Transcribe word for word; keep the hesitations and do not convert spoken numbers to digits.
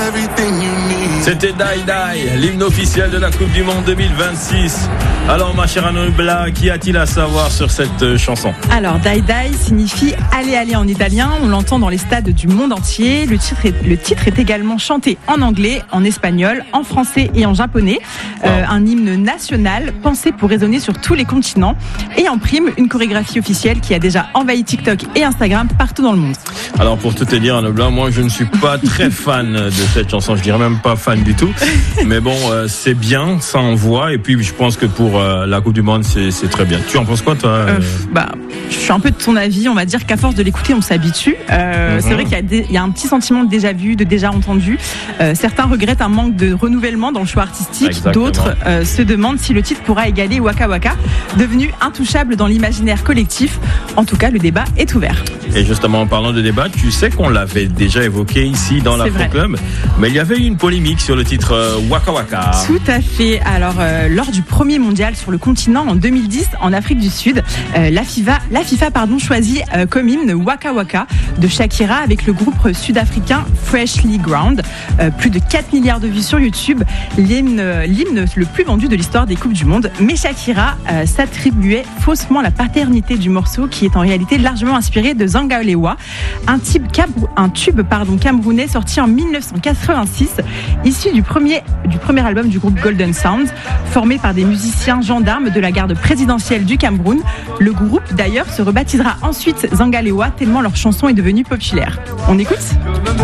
C'était Die Die, l'hymne officiel de la Coupe du Monde deux mille vingt-six. Alors ma chère Anubla, qu'y a-t-il à savoir sur cette chanson? Alors Die Die signifie Allez Allez en italien, on l'entend dans les stades du monde entier. Le titre est, le titre est également chanté en anglais, en espagnol, en français et en japonais. Euh, un hymne national pensé pour résonner sur tous les continents. Et en prime, une chorégraphie officielle qui a déjà envahi TikTok et Instagram partout dans le monde. Alors pour tout te dire Anubla, moi je ne suis pas très fan de cette chanson, je dirais même pas fan du tout. Mais bon, euh, c'est bien, ça envoie. Et puis je pense que pour euh, la Coupe du Monde, c'est, c'est très bien. Tu en penses quoi toi? euh, Bah, je suis un peu de ton avis. On va dire qu'à force de l'écouter, on s'habitue. Euh, mm-hmm. C'est vrai qu'il y a, des, il y a un petit sentiment de déjà vu, de déjà entendu. Euh, certains regrettent un manque de renouvellement dans le choix artistique. Exactement. D'autres euh, se demandent si le titre pourra égaler Waka Waka, devenu intouchable dans l'imaginaire collectif. En tout cas, le débat est ouvert. Et justement, en parlant de débat, tu sais qu'on l'avait déjà évoqué ici dans l'Afro Club, mais il y avait eu une polémique sur le titre euh, Waka Waka. Tout à fait. Alors, euh, lors du premier mondial sur le continent en deux mille dix en Afrique du Sud, euh, la FIFA, la FIFA pardon, choisit euh, comme hymne Waka Waka de Shakira avec le groupe sud-africain Freshly Ground. Euh, plus de quatre milliards de vues sur YouTube, l'hymne, l'hymne le plus vendu de l'histoire des Coupes du Monde. Mais Shakira euh, s'attribuait faussement la paternité du morceau qui est en réalité largement inspiré de Zangalewa, un tube, un tube pardon, camerounais sorti en dix-neuf cent quatre-vingt-six, issu du premier, du premier album du groupe Golden Sound, formé par des musiciens gendarmes de la garde présidentielle du Cameroun. Le groupe d'ailleurs se rebaptisera ensuite Zangalewa tellement leur chanson est devenue populaire. On écoute ?